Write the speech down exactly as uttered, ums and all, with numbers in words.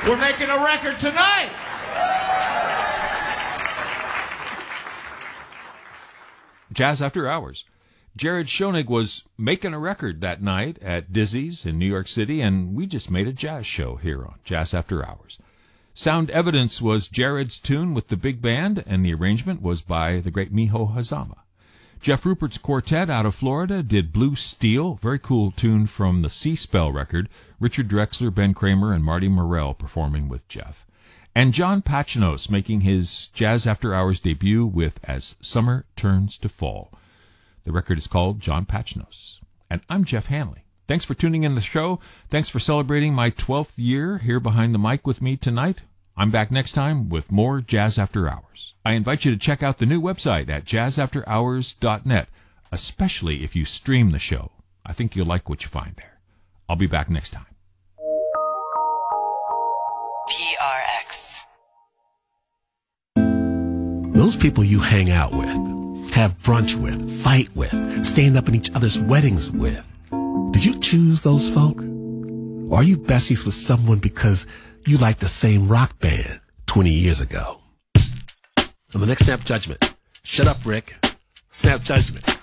We're making a record tonight. Jazz After Hours. Jared Schoenig was making a record that night at Dizzy's in New York City, and we just made a jazz show here on Jazz After Hours. Sound Evidence was Jared's tune with the big band, and the arrangement was by the great Miho Hazama. Jeff Rupert's quartet out of Florida did Blue Steel, very cool tune from the Sea Spell record, Richard Drexler, Ben Kramer, and Marty Morell performing with Jeff. And John Pachinos making his Jazz After Hours debut with As Summer Turns to Fall. The record is called John Pachinos. And I'm Jeff Hanley. Thanks for tuning in the show. Thanks for celebrating my twelfth year here behind the mic with me tonight. I'm back next time with more Jazz After Hours. I invite you to check out the new website at jazz after hours dot net, especially if you stream the show. I think you'll like what you find there. I'll be back next time. P R X. Those people you hang out with, have brunch with, fight with, stand up in each other's weddings with, did you choose those folk? Or are you besties with someone because you like the same rock band twenty years ago? On the next Snap Judgment, shut up, Rick. Snap Judgment.